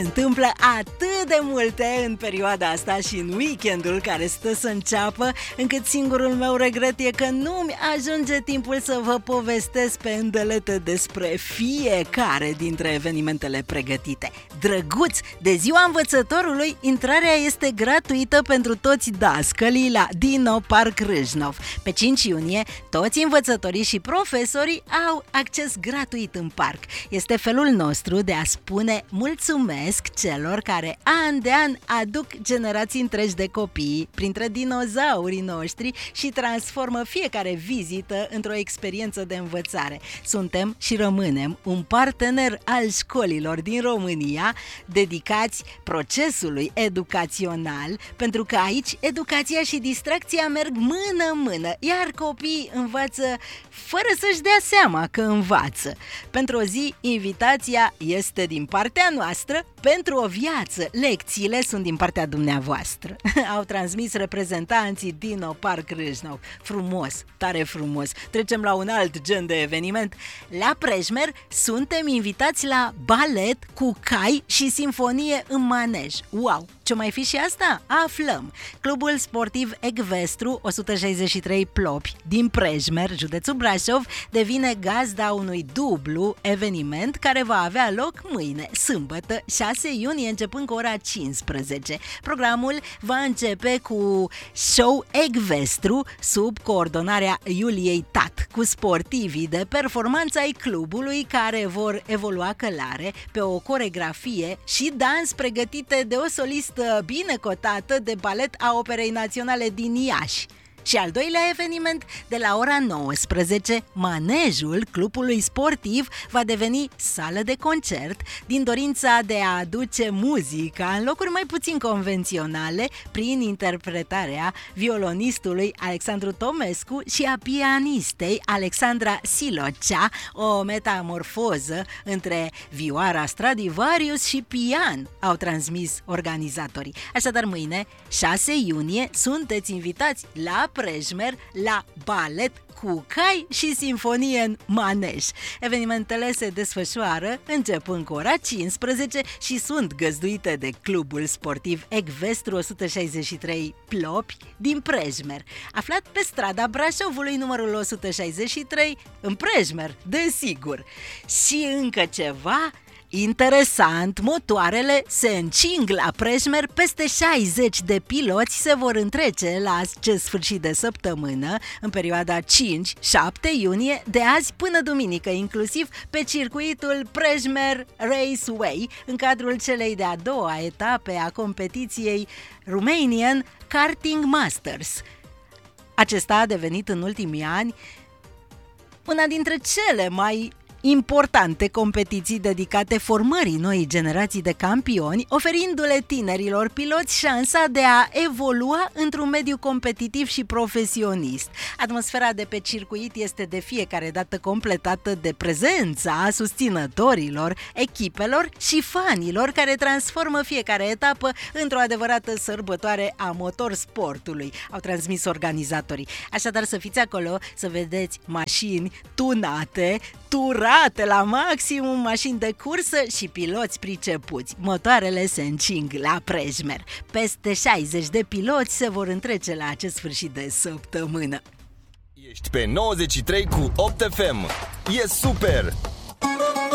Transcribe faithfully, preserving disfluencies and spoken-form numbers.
Întâmplă atât de multe în perioada asta și în weekendul care stă să înceapă, încât singurul meu regret e că nu-mi ajunge timpul să vă povestesc pe îndelete despre fiecare dintre evenimentele pregătite. Drăguț, de ziua învățătorului, intrarea este gratuită pentru toți dascălii la Dino Park Râșnov. Pe cinci iunie, toți învățătorii și profesorii au acces gratuit în parc. Este felul nostru de a spune mulțumesc celor care an de an aduc generații întregi de copii printre dinozaurii noștri și transformă fiecare vizită într-o experiență de învățare. Suntem și rămânem un partener al școlilor din România dedicați procesului educațional, pentru că aici educația și distracția merg mână-mână, iar copiii învață fără să-și dea seama că învață. Pentru o zi, invitația este din partea noastră, pentru o viață, lecțiile sunt din partea dumneavoastră. Au transmis reprezentanții Dino Park Râșnov. Frumos, tare frumos. Trecem la un alt gen de eveniment. La Prejmer suntem invitați la balet cu cai și simfonie în manej. Wow! Ce mai fi și asta? Aflăm! Clubul sportiv Ecvestru o sută șaizeci și trei Plopi din Prejmer, județul Brașov, devine gazda unui dublu eveniment care va avea loc mâine, sâmbătă, șase iunie, începând cu ora cincisprezece. Programul va începe cu show Ecvestru sub coordonarea Iuliei Tat, cu sportivii de performanță ai clubului care vor evolua călare pe o coregrafie și dans pregătite de o solistă bine cotată de balet a Operei Naționale din Iași. Și al doilea eveniment, de la ora nouăsprezece, manejul clubului sportiv va deveni sală de concert din dorința de a aduce muzica în locuri mai puțin convenționale prin interpretarea violonistului Alexandru Tomescu și a pianistei Alexandra Silocea, o metamorfoză între vioara Stradivarius și pian, au transmis organizatorii. Așadar, mâine, șase iunie, sunteți invitați la Prejmer la balet cu cai și simfonie în manej. Evenimentele se desfășoară începând cu ora cincisprezece și sunt găzduite de clubul sportiv Ecvestru o sută șaizeci și trei Plopi din Prejmer, aflat pe strada Brașovului numărul o sută șaizeci și trei, în Prejmer, desigur. Și încă ceva interesant, motoarele se încing la Prejmer, peste șaizeci de piloți se vor întrece la acest sfârșit de săptămână, în perioada cinci șapte iunie, de azi până duminică, inclusiv pe circuitul Prejmer Raceway, în cadrul celei de-a doua etape a competiției Romanian Karting Masters. Acesta a devenit în ultimii ani una dintre cele mai importante competiții dedicate formării noii generații de campioni, oferindu-le tinerilor piloți șansa de a evolua într-un mediu competitiv și profesionist. Atmosfera de pe circuit este de fiecare dată completată de prezența susținătorilor, echipelor și fanilor care transformă fiecare etapă într-o adevărată sărbătoare a motorsportului, au transmis organizatorii. Așadar, să fiți acolo, să vedeți mașini tunate, turate la maximum, mașini de cursă și piloți pricepuți. Motoarele se încing la Prejmer. Peste șaizeci de piloți se vor întrece la acest sfârșit de săptămână. Ești pe nouăzeci și trei cu opt F M. E super!